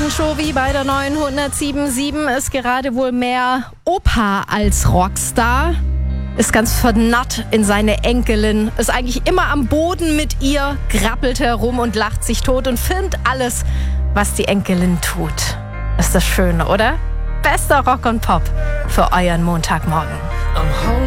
Bon Jovi bei der neuen 107.7 ist gerade wohl mehr Opa als Rockstar. Ist ganz vernarrt in seine Enkelin, ist eigentlich immer am Boden mit ihr, grappelt herum und lacht sich tot und filmt alles, was die Enkelin tut. Ist das schön, oder? Bester Rock und Pop für euren Montagmorgen.